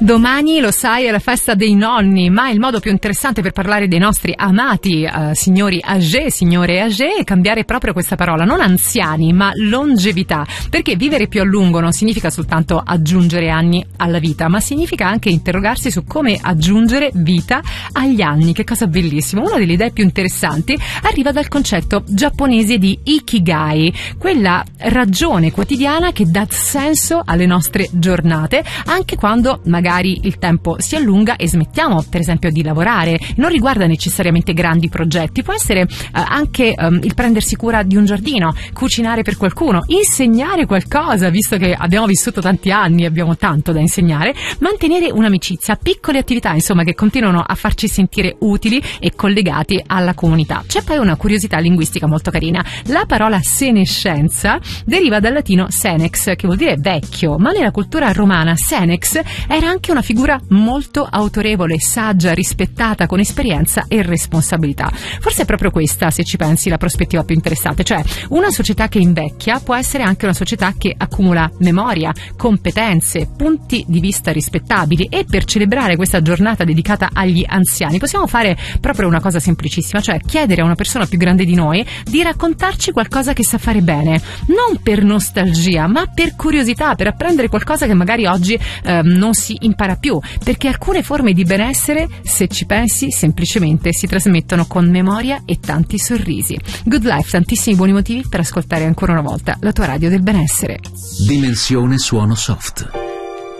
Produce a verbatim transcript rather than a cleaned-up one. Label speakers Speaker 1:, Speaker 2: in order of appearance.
Speaker 1: Domani, lo sai, è la festa dei nonni, ma il modo più interessante per parlare dei nostri amati uh, signori âgés, signore âgé, è cambiare proprio questa parola, non anziani, ma longevità, perché vivere più a lungo non significa soltanto aggiungere anni alla vita, ma significa anche interrogarsi su come aggiungere vita agli anni. Che cosa bellissima! Una delle idee più interessanti arriva dal concetto giapponese di ikigai, quella ragione quotidiana che dà senso alle nostre giornate, anche quando magari il tempo si allunga e smettiamo per esempio di lavorare. Non riguarda necessariamente grandi progetti, può essere eh, anche um, il prendersi cura di un giardino, cucinare per qualcuno, insegnare qualcosa, visto che abbiamo vissuto tanti anni e abbiamo tanto da insegnare, mantenere un'amicizia, piccole attività insomma che continuano a farci sentire utili e collegati alla comunità. C'è poi una curiosità linguistica molto carina: la parola senescenza deriva dal latino senex, che vuol dire vecchio, ma nella cultura romana senex era anche una figura molto autorevole, saggia, rispettata, con esperienza e responsabilità. Forse è proprio questa, se ci pensi, la prospettiva più interessante, cioè una società che invecchia può essere anche una società che accumula memoria, competenze, punti di vista rispettabili. E per celebrare questa giornata dedicata agli anziani possiamo fare proprio una cosa semplicissima, cioè chiedere a una persona più grande di noi di raccontarci qualcosa che sa fare bene, non per nostalgia ma per curiosità, per apprendere qualcosa che magari oggi eh, non si impara più, perché alcune forme di benessere, se ci pensi, semplicemente si trasmettono con memoria e tanti sorrisi. Good Life, tantissimi buoni motivi per ascoltare ancora una volta la tua radio del benessere.
Speaker 2: Dimensione suono soft.